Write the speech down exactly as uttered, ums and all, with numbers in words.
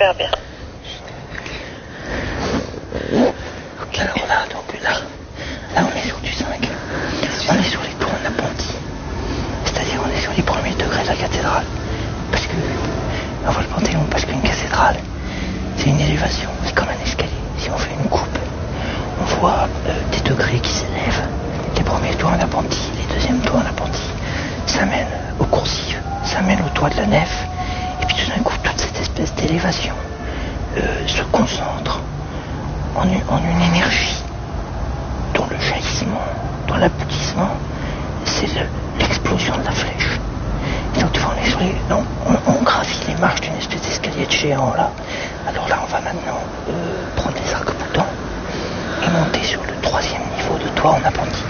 super bien. Ok, alors là, donc là, là on est sur du cinq. On est sur les tours en appentis. C'est-à-dire on est sur les premiers degrés de la cathédrale. Parce que, on voit le Panthéon, parce qu'une cathédrale, c'est une élévation, c'est comme un escalier. Si on fait une coupe, on voit euh, des degrés qui s'élèvent. Les premiers tours en appentis, les deuxièmes tours en appentis. Ça mène aux coursives, ça mène au toit de la nef. Et puis tout d'un coup, toute cette espèce d'élévation euh, se concentre en une, en une énergie dont le jaillissement, dont l'aboutissement, c'est le, l'explosion de la flèche. Et donc tu vois, on est sur les, non, on, on gravit les marches d'une espèce d'escalier de géant là. Alors là, on va maintenant euh, prendre les arcs-boutants et monter sur le troisième niveau de toit en appentis.